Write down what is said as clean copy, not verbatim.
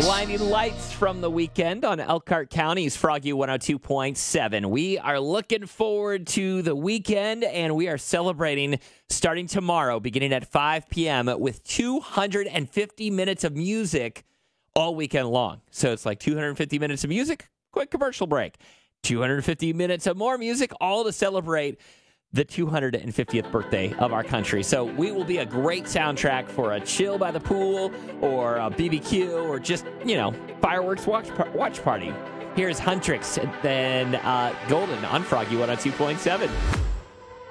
Blinding lights from the weekend on Elkhart County's Froggy 102.7. We are looking forward to the weekend, and we are celebrating starting tomorrow, beginning at 5 p.m. with 250 minutes of music all weekend long. So it's like 250 minutes of music, quick commercial break. 250 minutes of more music, all to celebrate the 250th birthday of our country. So we will be a great soundtrack for a chill by the pool or a BBQ or just, fireworks watch party. Here's Huntrix, then Golden on Froggy 102.7.